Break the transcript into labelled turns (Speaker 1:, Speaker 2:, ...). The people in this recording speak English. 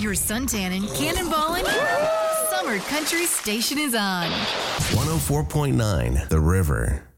Speaker 1: Your suntanning, cannonballing, summer country station is on.
Speaker 2: 104.9 The River.